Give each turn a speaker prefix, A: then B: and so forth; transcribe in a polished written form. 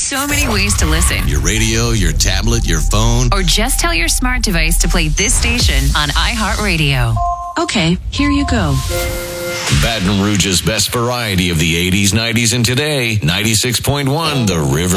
A: so many ways to listen.
B: Your radio, your tablet, your phone.
A: Or just tell your smart device to play this station on iHeartRadio. Okay, here you go.
C: Baton Rouge's best variety of the 80s, 90s, and today. 96.1 The River.